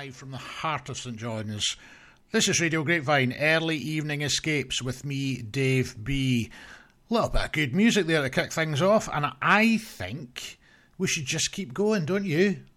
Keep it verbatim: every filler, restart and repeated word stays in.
live from the heart of St John's. This is Radio Grapevine, Early Evening Escapes with me, Dave B. A little bit of good music there to kick things off, and I think we should just keep going, don't you?